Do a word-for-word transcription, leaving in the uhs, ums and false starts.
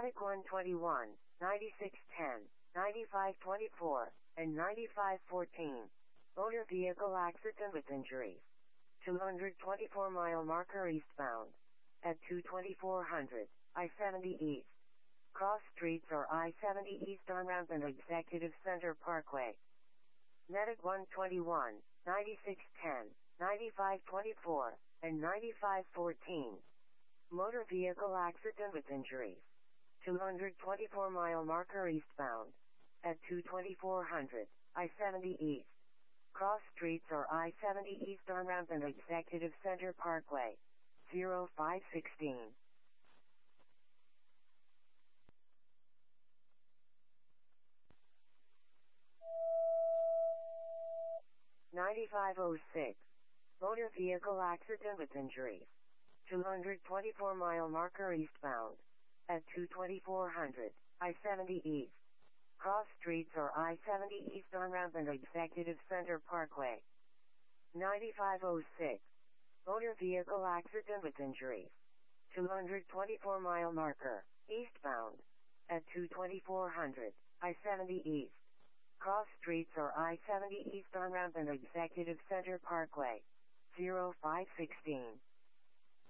Medic one twenty-one, ninety-six ten, ninety-five twenty-four, and ninety-five fourteen. Motor vehicle accident with injuries. two hundred twenty-four mile marker eastbound. At two twenty-four hundred, I seventy East. Cross streets or I seventy East on ramp and Executive Center Parkway. Medic one twenty-one, ninety-six ten, ninety-five twenty-four, and ninety-five fourteen. Motor vehicle accident with injuries. two hundred twenty-four mile marker eastbound. At two twenty-four hundred, I seventy East. Cross streets or I seventy East on ramp and Executive Center Parkway. zero five sixteen. ninety-five oh six. Motor vehicle accident with injuries. two hundred twenty-four mile marker eastbound. At two twenty-four hundred, I seventy East. Cross streets or I seventy East on ramp and Executive Center Parkway. ninety-five oh six. Motor vehicle accident with injuries. two hundred twenty-four mile marker, eastbound. At two twenty-four hundred, I seventy East. Cross streets or I seventy East on ramp and Executive Center Parkway. zero five sixteen.